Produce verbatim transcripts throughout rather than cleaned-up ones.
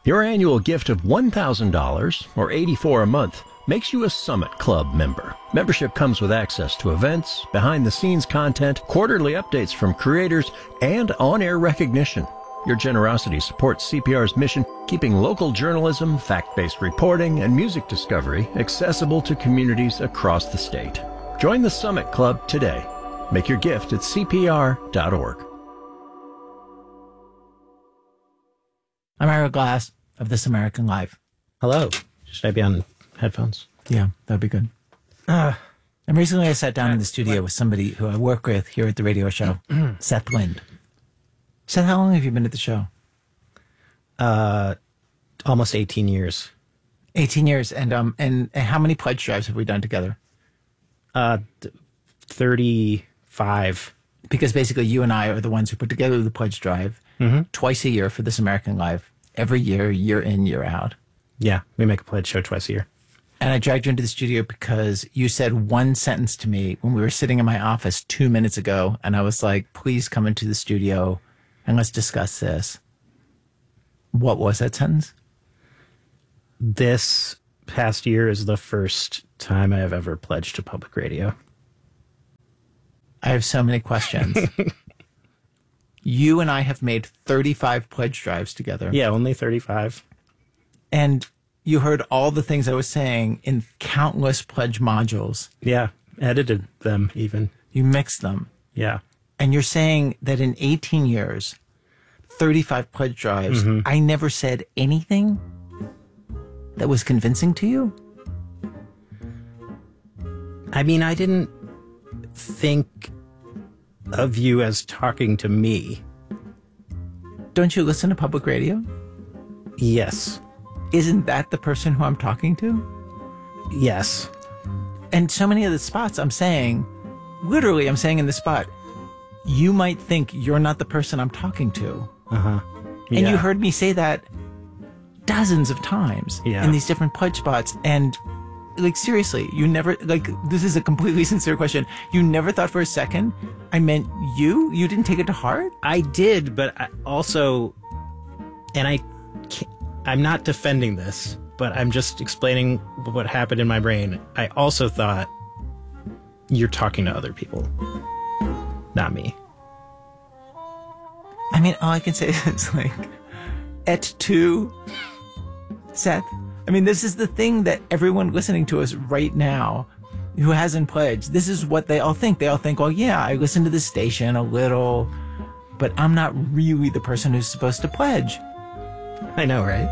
Your annual gift of one thousand dollars, or eighty-four dollars a month, makes you a Summit Club member. Membership comes with access to events, behind-the-scenes content, quarterly updates from creators, and on-air recognition. Your generosity supports C P R's mission, keeping local journalism, fact-based reporting, and music discovery accessible to communities across the state. Join the Summit Club today. Make your gift at C P R dot org. I'm Ira Glass of This American Life. Hello. Should I be on headphones? Yeah, that'd be good. Uh, and recently I sat down in the studio with somebody who I work with here at the radio show, Seth Lind. Seth, how long have you been at the show? Uh, almost eighteen years. eighteen years. And um, and, and how many pledge drives have we done together? Uh, thirty-five. Because basically you and I are the ones who put together the pledge drive mm-hmm. twice a year for This American Life. Every year, year in, year out. Yeah, we make a pledge show twice a year. And I dragged you into the studio because you said one sentence to me when we were sitting in my office two minutes ago. And I was like, please come into the studio and let's discuss this. What was that sentence? This past year is the first time I have ever pledged to public radio. I have so many questions. You and I have made thirty-five pledge drives together. Yeah, only thirty-five. And you heard all the things I was saying in countless pledge modules. Yeah, edited them even. You mixed them. Yeah. And you're saying that in eighteen years, thirty-five pledge drives, mm-hmm. I never said anything that was convincing to you? I mean, I didn't think of you as talking to me. Don't you listen to public radio? Yes. Isn't that the person who I'm talking to? Yes. And so many of the spots I'm saying, literally I'm saying in the spot, you might think you're not the person I'm talking to. Uh-huh. Yeah. And you heard me say that dozens of times yeah. in these different pledge spots. And like, seriously, you never, like, this is a completely sincere question. You never thought for a second I meant you? You didn't take it to heart? I did, but I also, and I can't, I'm not defending this, but I'm just explaining what happened in my brain. I also thought you're talking to other people, not me. I mean, all I can say is like, et tu, Seth. I mean, this is the thing that everyone listening to us right now who hasn't pledged, this is what they all think. They all think, well, yeah, I listen to this station a little, but I'm not really the person who's supposed to pledge. I know, right?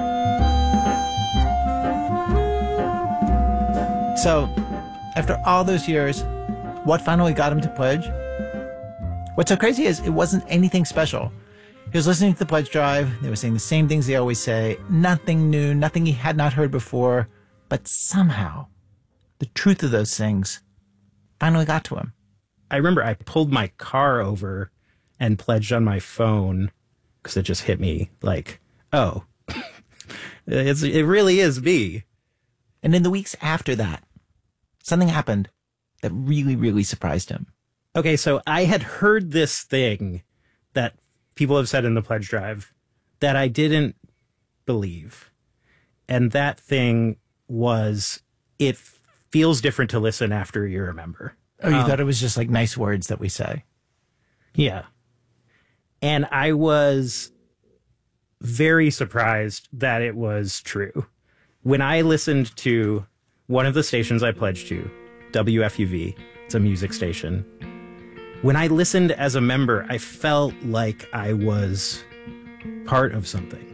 So, after all those years, what finally got him to pledge? What's so crazy is it wasn't anything special. He was listening to the pledge drive. They were saying the same things they always say. Nothing new, nothing he had not heard before. But somehow, the truth of those things finally got to him. I remember I pulled my car over and pledged on my phone because it just hit me like, oh, it's, it really is me. And in the weeks after that, something happened that really, really surprised him. Okay, so I had heard this thing that people have said in the pledge drive that I didn't believe. And that thing was, it feels different to listen after you remember. Oh, you um, thought it was just like nice words that we say? Yeah. And I was very surprised that it was true. When I listened to one of the stations I pledged to, W F U V, it's a music station. When I listened as a member, I felt like I was part of something.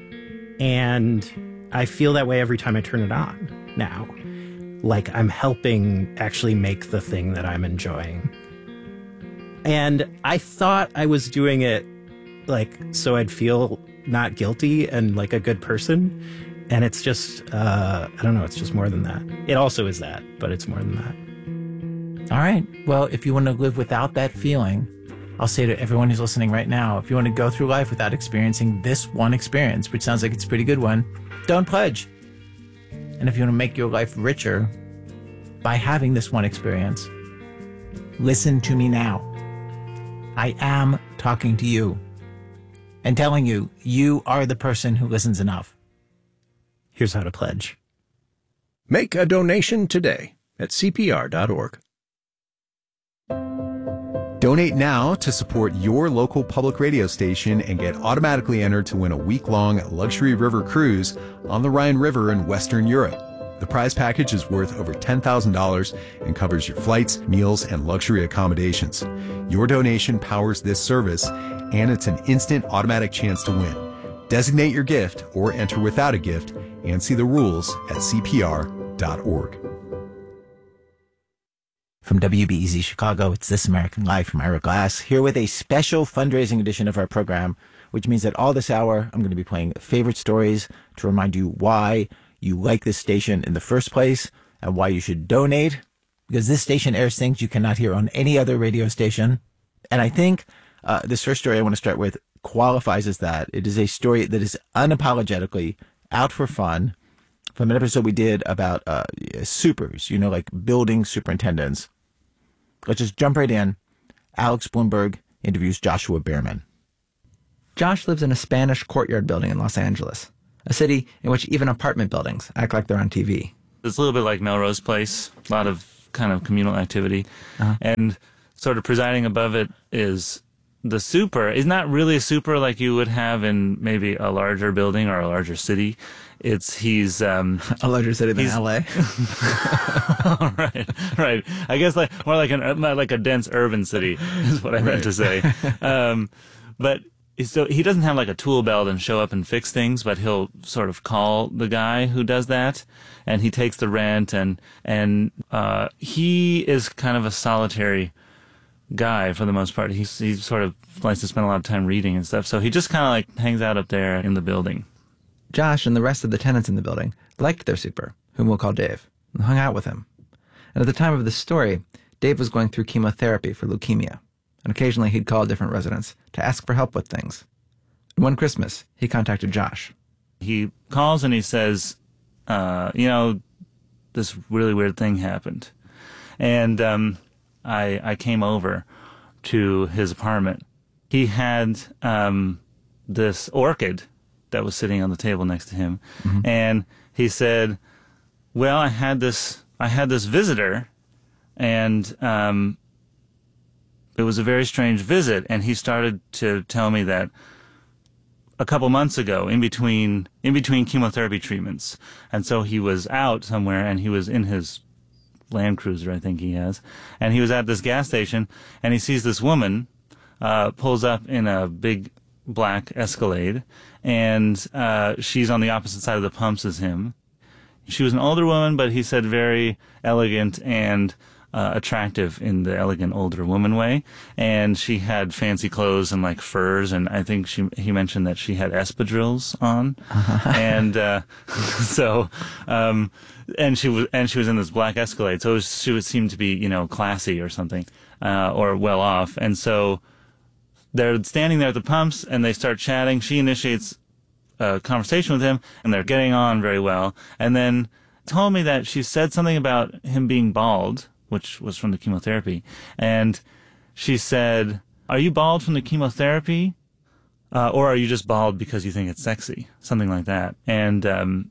And I feel that way every time I turn it on now. Like I'm helping actually make the thing that I'm enjoying. And I thought I was doing it like so I'd feel not guilty and like a good person. And it's just, uh, I don't know, it's just more than that. It also is that, but it's more than that. All right. Well, if you want to live without that feeling, I'll say to everyone who's listening right now, if you want to go through life without experiencing this one experience, which sounds like it's a pretty good one, don't pledge. And if you want to make your life richer by having this one experience, listen to me now. I am talking to you. and telling you, you are the person who listens enough. Here's how to pledge. Make a donation today at C P R dot org. Donate now to support your local public radio station and get automatically entered to win a week-long luxury river cruise on the Rhine River in Western Europe. The prize package is worth over ten thousand dollars and covers your flights, meals, and luxury accommodations. Your donation powers this service, and it's an instant automatic chance to win. Designate your gift or enter without a gift and see the rules at C P R dot org. From W B E Z Chicago, it's This American Life from Ira Glass, here with a special fundraising edition of our program, which means that all this hour I'm going to be playing favorite stories to remind you why you like this station in the first place and why you should donate, because this station airs things you cannot hear on any other radio station. And I think uh, this first story I want to start with qualifies as that. It is a story that is unapologetically out for fun from an episode we did about uh, supers, you know, like building superintendents. Let's just jump right in. Alex Blumberg interviews Joshua Behrman. Josh lives in a Spanish courtyard building in Los Angeles, a city in which even apartment buildings act like they're on T V. It's a little bit like Melrose Place, a lot of kind of communal activity. Uh-huh. And sort of presiding above it is the super. It's not really a super like you would have in maybe a larger building or a larger city. It's he's um, a larger city than L A. right, right. I guess like more like an like a dense urban city is what I meant right. to say. Um, but so he doesn't have like a tool belt and show up and fix things, but he'll sort of call the guy who does that, and he takes the rent, and and uh, he is kind of a solitary guy for the most part. He he sort of likes to spend a lot of time reading and stuff, so he just kind of like hangs out up there in the building. Josh and the rest of the tenants in the building liked their super, whom we'll call Dave, and hung out with him. And at the time of this story, Dave was going through chemotherapy for leukemia, and occasionally he'd call different residents to ask for help with things. And one Christmas, he contacted Josh. He calls and he says, uh, you know, this really weird thing happened. And um, I, I came over to his apartment. He had um, this orchid that was sitting on the table next to him. Mm-hmm. And he said, well, I had this, I had this visitor, and um, it was a very strange visit. And he started to tell me that a couple months ago, in between, in between chemotherapy treatments. And so he was out somewhere, and he was in his Land Cruiser, I think he has. And he was at this gas station, and he sees this woman, uh, pulls up in a big black Escalade, and uh, she's on the opposite side of the pumps as him. She was an older woman, but he said very elegant and uh, attractive in the elegant older woman way. And she had fancy clothes and like furs, and I think she he mentioned that she had espadrilles on, and uh, so um, and she was and she was in this black Escalade, so it was, she would seem to be, you know, classy or something, uh, or well off, and so. They're standing there at the pumps, and they start chatting. She initiates a conversation with him, and they're getting on very well. And then told me that she said something about him being bald, which was from the chemotherapy. And she said, are you bald from the chemotherapy? Uh, or are you just bald because you think it's sexy? Something like that. And um,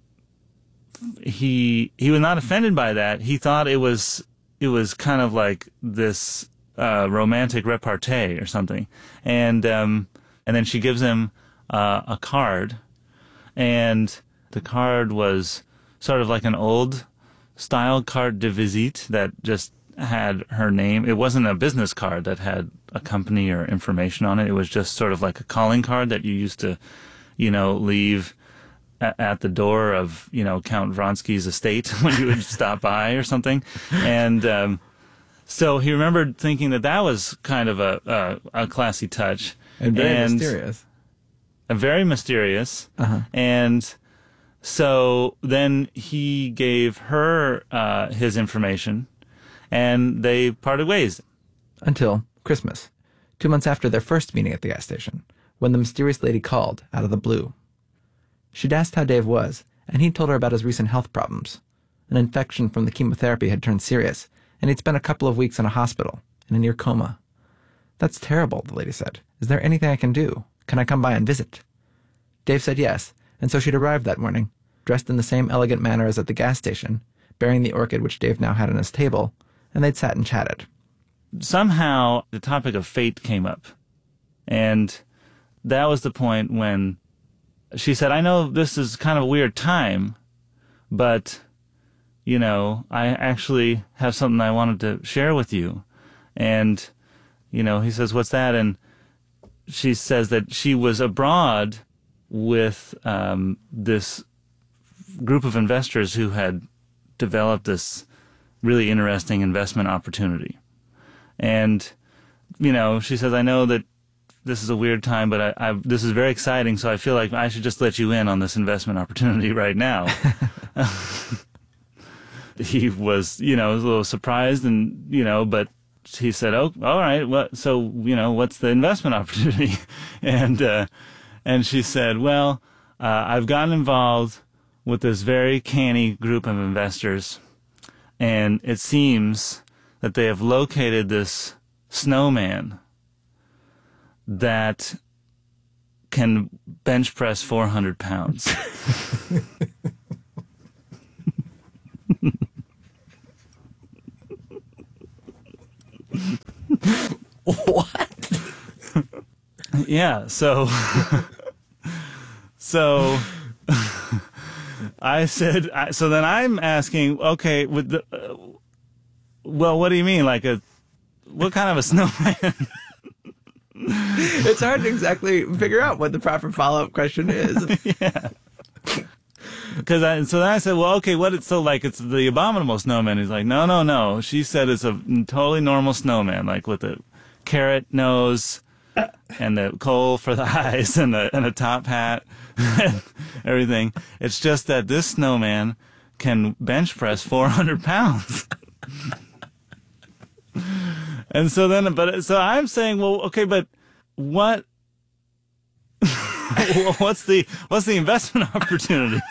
he he was not offended by that. He thought it was it was kind of like this Uh, romantic repartee or something, and um, and then she gives him uh, a card, and the card was sort of like an old style carte de visite that just had her name. It wasn't a business card that had a company or information on it. It was just sort of like a calling card that you used to, you know, leave at, at the door of, you know, Count Vronsky's estate when you would stop by or something, and. Um, So he remembered thinking that that was kind of a a, a classy touch. And very and mysterious. A very mysterious. Uh-huh. And so then he gave her uh, his information, and they parted ways. Until Christmas, two months after their first meeting at the gas station, when the mysterious lady called out of the blue. She'd asked how Dave was, and he'd told her about his recent health problems. An infection from the chemotherapy had turned serious, and he'd spent a couple of weeks in a hospital, in a near coma. That's terrible, the lady said. Is there anything I can do? Can I come by and visit? Dave said yes, and so she'd arrived that morning, dressed in the same elegant manner as at the gas station, bearing the orchid which Dave now had on his table, and they'd sat and chatted. Somehow the topic of fate came up. And that was the point when she said, I know this is kind of a weird time, but, you know, I actually have something I wanted to share with you. And, you know, he says, what's that? And she says that she was abroad with um, this group of investors who had developed this really interesting investment opportunity. And, you know, she says, I know that this is a weird time, but I, I, this is very exciting, so I feel like I should just let you in on this investment opportunity right now. He was, you know, a little surprised, and, you know, but he said, oh, all right, what, so, you know, what's the investment opportunity? and, uh, and she said, well, uh, I've gotten involved with this very canny group of investors, and it seems that they have located this snowman that can bench press four hundred pounds. What? Yeah, so so I said, I, so then I'm asking, okay, with the, uh, well, what do you mean? Like a, what kind of a snowman? It's hard to exactly figure out what the proper follow-up question is. Yeah. Because I, so then I said, well, okay, what it's so like, it's the abominable snowman. He's like, no, no, no. She said it's a totally normal snowman, like with a carrot nose and the coal for the eyes and the and a top hat and everything. It's just that this snowman can bench press four hundred pounds. And so then, but so I'm saying, well, okay, but what? what's the what's the investment opportunity?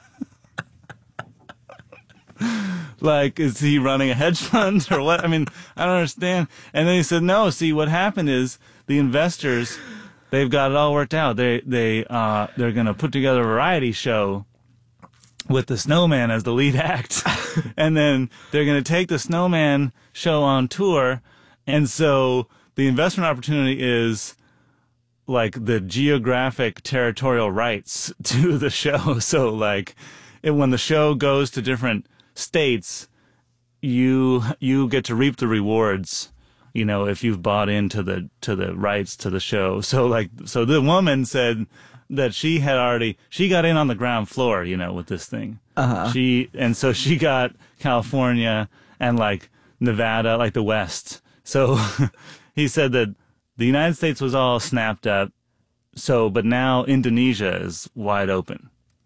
Like, is he running a hedge fund or what? I mean, I don't understand. And then he said, no. See, what happened is the investors, they've got it all worked out. They they uh they're gonna put together a variety show with the snowman as the lead act, and then they're gonna take the snowman show on tour. And so the investment opportunity is like the geographic territorial rights to the show. So like it, when the show goes to different states, you you get to reap the rewards, you know, if you've bought into the to the rights to the show. So like so the woman said that she had already she got in on the ground floor, you know, with this thing. Uh-huh. She and so she got California and like Nevada, like the West. So he said that the United States was all snapped up. So, but now Indonesia is wide open.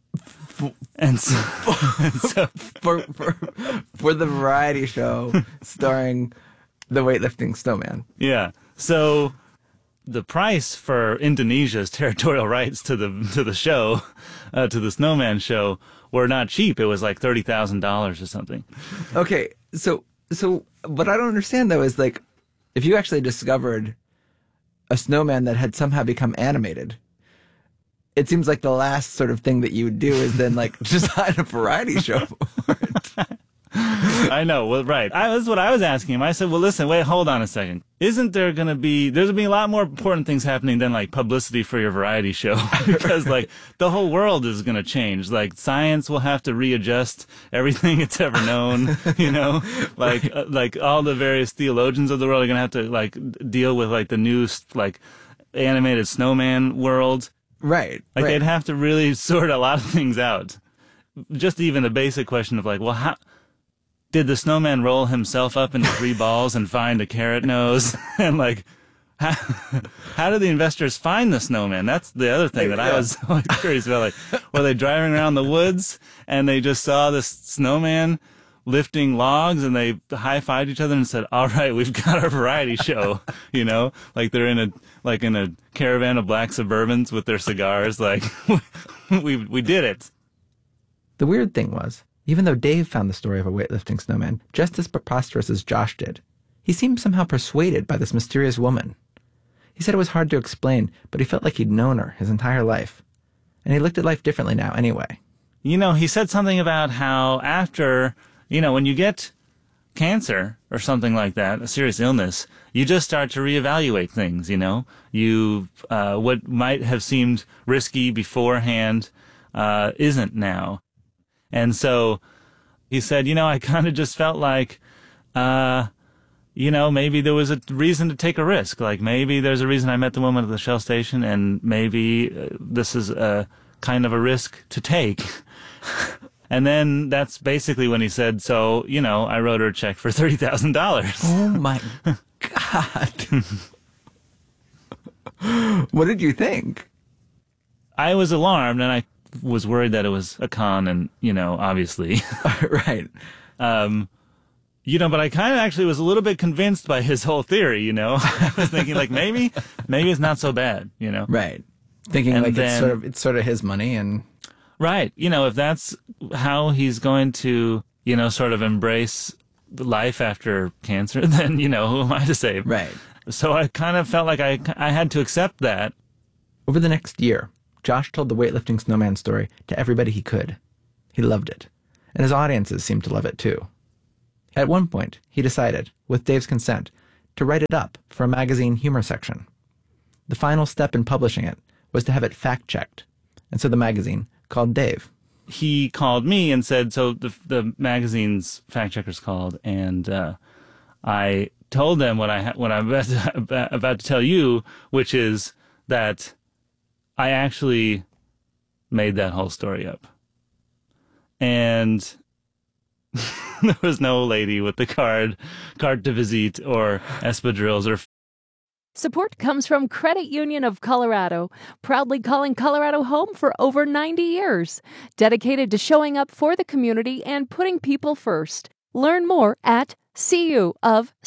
And so, and so for, for for the variety show starring the weightlifting snowman. Yeah. So the price for Indonesia's territorial rights to the to the show, uh, to the snowman show, were not cheap. It was like thirty thousand dollars or something. Okay. So so what I don't understand though is like, if you actually discovered a snowman that had somehow become animated, it seems like the last sort of thing that you would do is then like design a variety show for it. I know. Well, right. I, that's what I was asking him. I said, well, listen, wait, hold on a second. Isn't there going to be, there's going to be a lot more important things happening than like publicity for your variety show, because like the whole world is going to change. Like science will have to readjust everything it's ever known, you know, like, right. uh, like all the various theologians of the world are going to have to like deal with like the new, like animated snowman world. Right. Like right. they'd have to really sort a lot of things out. Just even the basic question of like, well, how did the snowman roll himself up into three balls and find a carrot nose? And like, how, how did the investors find the snowman? That's the other thing that yeah. I was always curious about. Like, were they driving around the woods and they just saw this snowman lifting logs and they high-fived each other and said, all right, we've got our variety show, you know, like they're in a, like in a caravan of black Suburbans with their cigars. Like we, we did it. The weird thing was, even though Dave found the story of a weightlifting snowman just as preposterous as Josh did, he seemed somehow persuaded by this mysterious woman. He said it was hard to explain, but he felt like he'd known her his entire life. And he looked at life differently now anyway. You know, he said something about how after, you know, when you get cancer or something like that, a serious illness, you just start to reevaluate things, you know? You, uh, what might have seemed risky beforehand, uh, isn't now. And so he said, you know, I kind of just felt like, uh, you know, maybe there was a reason to take a risk. Like maybe there's a reason I met the woman at the Shell station, and maybe uh, this is a kind of a risk to take. And then that's basically when he said, so, you know, I wrote her a check for thirty thousand dollars. Oh, my God. What did you think? I was alarmed, and I was worried that it was a con, and, you know, obviously. Right. Um, you know, but I kind of actually was a little bit convinced by his whole theory, you know. I was thinking, like, maybe, maybe it's not so bad, you know. Right. Thinking And like then- it's sort of it's sort of his money and Right. You know, if that's how he's going to, you know, sort of embrace life after cancer, then, you know, who am I to say? right. So I kind of felt like I, I had to accept that. Over the next year, Josh told the weightlifting snowman story to everybody he could. He loved it, and his audiences seemed to love it too. At one point, he decided, with Dave's consent, to write it up for a magazine humor section. The final step in publishing it was to have it fact-checked, and so the magazine called Dave. He called me and said, so the the magazine's fact checkers called, and uh, I told them what I ha- what I'm about to, about to tell you, which is that I actually made that whole story up, and there was no lady with the card, carte de visite, or espadrilles, or Support comes from Credit Union of Colorado, proudly calling Colorado home for over ninety years, dedicated to showing up for the community and putting people first. Learn more at C U of